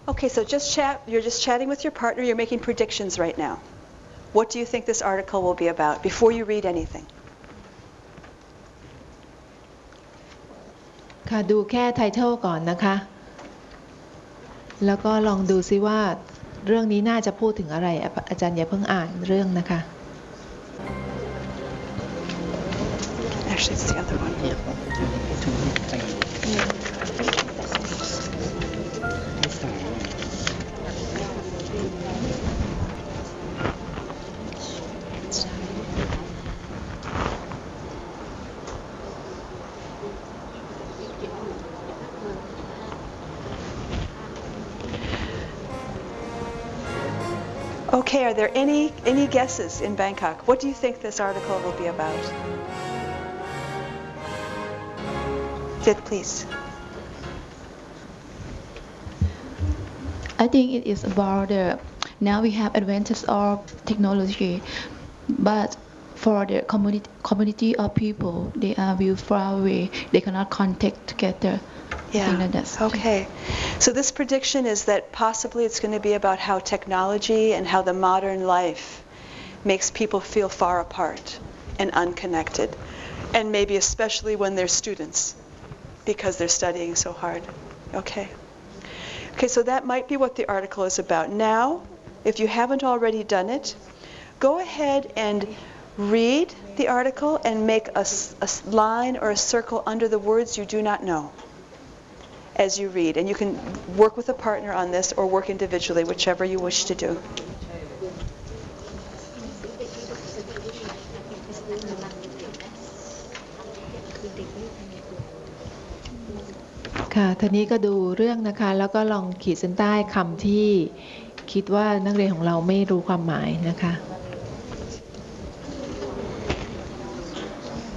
Okay, so you're just chatting with your partner, you're making predictions right now. What do you think this article will be about before you read anything? ค่ะดูแค่ไทเทิลก่อนนะคะแล้วก็ลองดูซิว่าเรื่องนี้น่าจะพูดถึงอะไรอาจารย์อย่าเพิ่งอ่านเรื่องนะคะ Actually, it's the other one. Okay, are there any guesses in Bangkok? What do you think this article will be about? Fifth, please. I think it is about now we have advances of technology, but for the community of people, they are very far away. They cannot contact together. Yeah. Okay. So this prediction is that possibly it's going to be about how technology and how the modern life makes people feel far apart and unconnected, and maybe especially when they're students because they're studying so hard. Okay. Okay, so that might be what the article is about. Now, if you haven't already done it, go ahead and read the article and make a line or a circle under the words you do not know as you read. And you can work with a partner on this or work individually, whichever you wish to do. ค่ะทีนี้ก็ดูเรื่องนะคะแล้วก็ลองขีดเส้นใต้คำที่คิดว่านักเรียนของเราไม่รู้ความหมายนะคะ